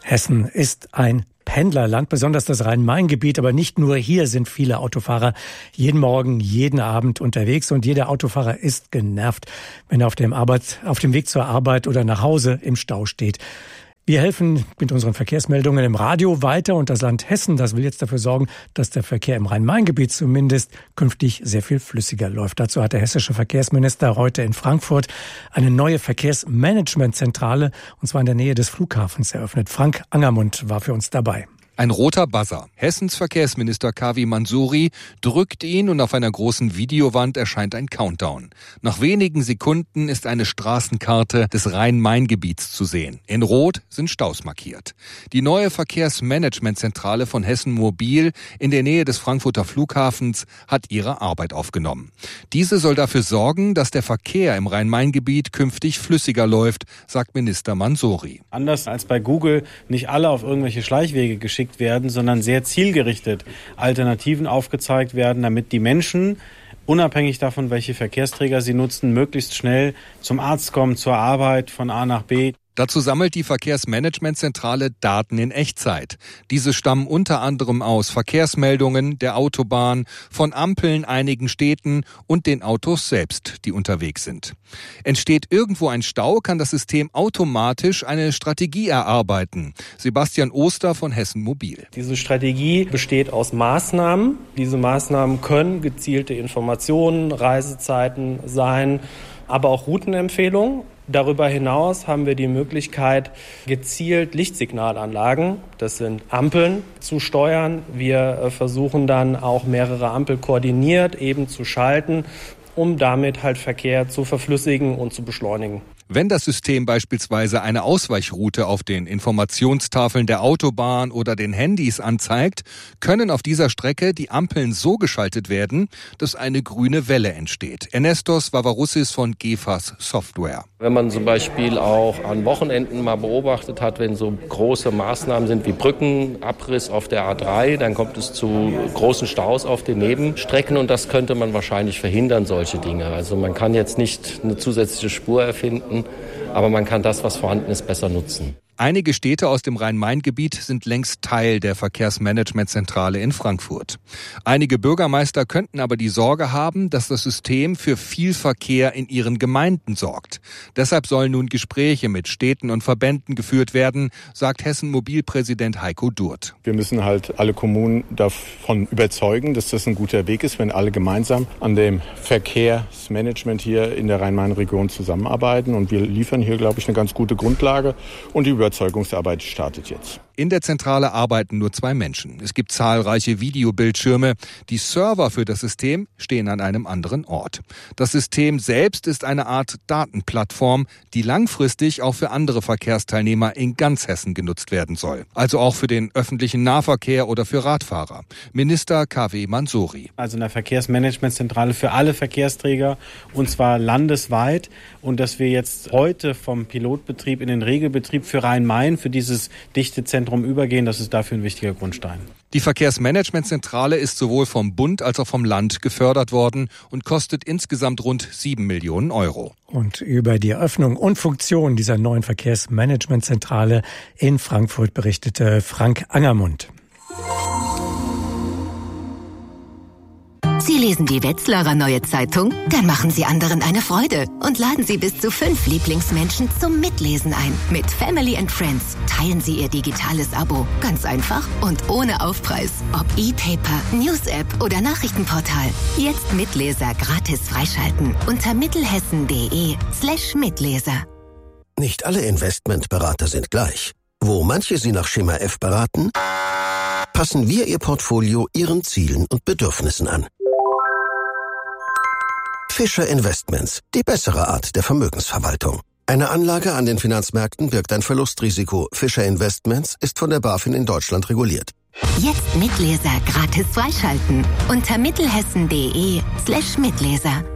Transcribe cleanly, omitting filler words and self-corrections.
Hessen ist ein Pendlerland, besonders das Rhein-Main-Gebiet. Aber nicht nur hier sind viele Autofahrer jeden Morgen, jeden Abend unterwegs. Und jeder Autofahrer ist genervt, wenn er auf dem Weg zur Arbeit oder nach Hause im Stau steht. Wir helfen mit unseren Verkehrsmeldungen im Radio weiter und das Land Hessen, das will jetzt dafür sorgen, dass der Verkehr im Rhein-Main-Gebiet zumindest künftig sehr viel flüssiger läuft. Dazu hat der hessische Verkehrsminister heute in Frankfurt eine neue Verkehrsmanagementzentrale, und zwar in der Nähe des Flughafens, eröffnet. Frank Angermund war für uns dabei. Ein roter Buzzer. Hessens Verkehrsminister Kavi Mansouri drückt ihn und auf einer großen Videowand erscheint ein Countdown. Nach wenigen Sekunden ist eine Straßenkarte des Rhein-Main-Gebiets zu sehen. In Rot sind Staus markiert. Die neue Verkehrsmanagementzentrale von Hessen Mobil in der Nähe des Frankfurter Flughafens hat ihre Arbeit aufgenommen. Diese soll dafür sorgen, dass der Verkehr im Rhein-Main-Gebiet künftig flüssiger läuft, sagt Minister Mansouri. Anders als bei Google nicht alle auf irgendwelche Schleichwege geschickt werden, sondern sehr zielgerichtet Alternativen aufgezeigt werden, damit die Menschen, unabhängig davon, welche Verkehrsträger sie nutzen, möglichst schnell zum Arzt kommen, zur Arbeit, von A nach B. Dazu sammelt die Verkehrsmanagementzentrale Daten in Echtzeit. Diese stammen unter anderem aus Verkehrsmeldungen der Autobahn, von Ampeln einigen Städten und den Autos selbst, die unterwegs sind. Entsteht irgendwo ein Stau, kann das System automatisch eine Strategie erarbeiten. Sebastian Oster von Hessen Mobil. Diese Strategie besteht aus Maßnahmen. Diese Maßnahmen können gezielte Informationen, Reisezeiten sein, aber auch Routenempfehlungen. Darüber hinaus haben wir die Möglichkeit, gezielt Lichtsignalanlagen, das sind Ampeln, zu steuern. Wir versuchen dann auch mehrere Ampeln koordiniert eben zu schalten, um damit halt Verkehr zu verflüssigen und zu beschleunigen. Wenn das System beispielsweise eine Ausweichroute auf den Informationstafeln der Autobahn oder den Handys anzeigt, können auf dieser Strecke die Ampeln so geschaltet werden, dass eine grüne Welle entsteht. Ernestos Vavaroussis von Gefas Software. Wenn man zum Beispiel auch an Wochenenden mal beobachtet hat, wenn so große Maßnahmen sind wie Brückenabriss auf der A3, dann kommt es zu großen Staus auf den Nebenstrecken und das könnte man wahrscheinlich verhindern, solche Dinge. Also man kann jetzt nicht eine zusätzliche Spur erfinden, aber man kann das, was vorhanden ist, besser nutzen. Einige Städte aus dem Rhein-Main-Gebiet sind längst Teil der Verkehrsmanagementzentrale in Frankfurt. Einige Bürgermeister könnten aber die Sorge haben, dass das System für viel Verkehr in ihren Gemeinden sorgt. Deshalb sollen nun Gespräche mit Städten und Verbänden geführt werden, sagt Hessen-Mobil-Präsident Heiko Durt. Wir müssen halt alle Kommunen davon überzeugen, dass das ein guter Weg ist, wenn alle gemeinsam an dem Verkehrsmanagement hier in der Rhein-Main-Region zusammenarbeiten. Und wir liefern hier, glaube ich, eine ganz gute Grundlage. Und die Überzeugungsarbeit startet jetzt. In der Zentrale arbeiten nur 2 Menschen. Es gibt zahlreiche Videobildschirme. Die Server für das System stehen an einem anderen Ort. Das System selbst ist eine Art Datenplattform, die langfristig auch für andere Verkehrsteilnehmer in ganz Hessen genutzt werden soll. Also auch für den öffentlichen Nahverkehr oder für Radfahrer. Minister Kavi Mansouri. Also eine Verkehrsmanagementzentrale für alle Verkehrsträger und zwar landesweit. Und dass wir jetzt heute vom Pilotbetrieb in den Regelbetrieb für Rhein-Main, für dieses dichte Zentrum übergehen, das ist dafür ein wichtiger Grundstein. Die Verkehrsmanagementzentrale ist sowohl vom Bund als auch vom Land gefördert worden und kostet insgesamt rund 7 Millionen Euro. Und über die Eröffnung und Funktion dieser neuen Verkehrsmanagementzentrale in Frankfurt berichtete Frank Angermund. Sie lesen die Wetzlarer Neue Zeitung? Dann machen Sie anderen eine Freude und laden Sie bis zu 5 Lieblingsmenschen zum Mitlesen ein. Mit Family and Friends teilen Sie Ihr digitales Abo. Ganz einfach und ohne Aufpreis. Ob E-Paper, News-App oder Nachrichtenportal. Jetzt Mitleser gratis freischalten unter mittelhessen.de/Mitleser. Nicht alle Investmentberater sind gleich. Wo manche Sie nach Schema F beraten, passen wir Ihr Portfolio Ihren Zielen und Bedürfnissen an. Fischer Investments, die bessere Art der Vermögensverwaltung. Eine Anlage an den Finanzmärkten birgt ein Verlustrisiko. Fischer Investments ist von der BaFin in Deutschland reguliert. Jetzt Mitleser gratis freischalten unter mittelhessen.de/Mitleser.